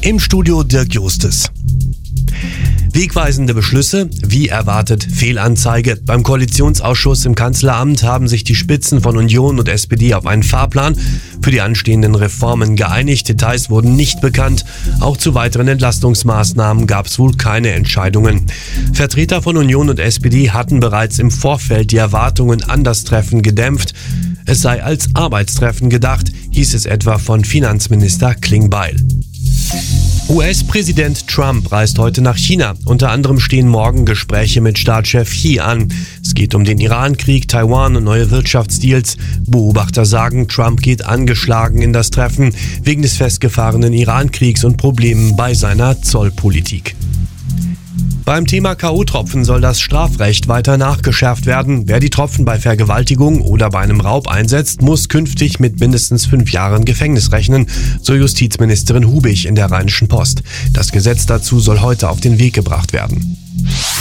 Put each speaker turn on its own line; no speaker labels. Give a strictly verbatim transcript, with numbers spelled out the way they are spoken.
Im Studio Dirk Justes. Wegweisende Beschlüsse, wie erwartet Fehlanzeige. Beim Koalitionsausschuss im Kanzleramt haben sich die Spitzen von Union und S P D auf einen Fahrplan für die anstehenden Reformen geeinigt. Details wurden nicht bekannt. Auch zu weiteren Entlastungsmaßnahmen gab es wohl keine Entscheidungen. Vertreter von Union und S P D hatten bereits im Vorfeld die Erwartungen an das Treffen gedämpft. Es sei als Arbeitstreffen gedacht, hieß es etwa von Finanzminister Klingbeil. U S-Präsident Trump reist heute nach China. Unter anderem stehen morgen Gespräche mit Staatschef Xi an. Es geht um den Iran-Krieg, Taiwan und neue Wirtschaftsdeals. Beobachter sagen, Trump geht angeschlagen in das Treffen wegen des festgefahrenen Iran-Kriegs und Problemen bei seiner Zollpolitik. Beim Thema K O-Tropfen soll das Strafrecht weiter nachgeschärft werden. Wer die Tropfen bei Vergewaltigung oder bei einem Raub einsetzt, muss künftig mit mindestens fünf Jahren Gefängnis rechnen, so Justizministerin Hubig in der Rheinischen Post. Das Gesetz dazu soll heute auf den Weg gebracht werden.